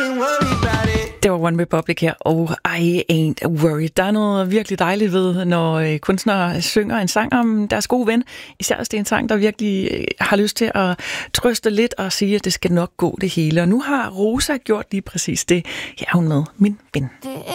Det var One Republic her, og I Ain't Worried. Der er noget virkelig dejligt ved, når kunstnere synger en sang om deres gode ven. Især hvis det er en sang, der virkelig har lyst til at trøste lidt og sige, at det skal nok gå det hele. Og nu har Rosa gjort lige præcis det. Her er hun med, Min Ven.